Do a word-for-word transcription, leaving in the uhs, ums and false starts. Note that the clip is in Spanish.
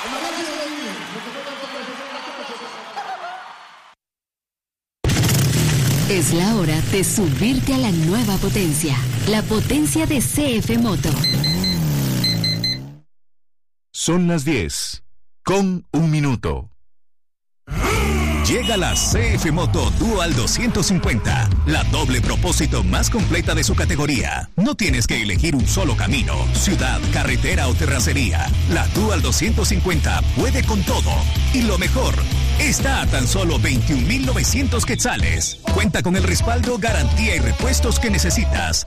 Es la hora de subirte a la nueva potencia, la potencia de C F Moto. Son las diez, con un minuto. Llega la C F Moto Dual doscientos cincuenta, la doble propósito más completa de su categoría. No tienes que elegir un solo camino, ciudad, carretera o terracería. La Dual doscientos cincuenta puede con todo. Y lo mejor, está a tan solo veintiún mil novecientos quetzales. Cuenta con el respaldo, garantía y repuestos que necesitas.